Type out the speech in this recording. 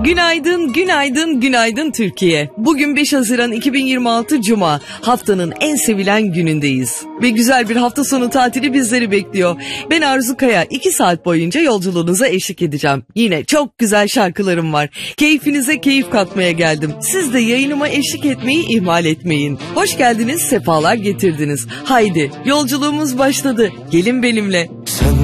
Günaydın, günaydın, günaydın Türkiye. Bugün 5 Haziran 2026 Cuma. Haftanın en sevilen günündeyiz. Ve güzel bir hafta sonu tatili bizleri bekliyor. Ben Arzu Kaya, 2 saat boyunca yolculuğunuza eşlik edeceğim. Yine çok güzel şarkılarım var. Keyfinize keyif katmaya geldim. Siz de yayınıma eşlik etmeyi ihmal etmeyin. Hoş geldiniz, sefalar getirdiniz. Haydi, yolculuğumuz başladı. Gelin benimle.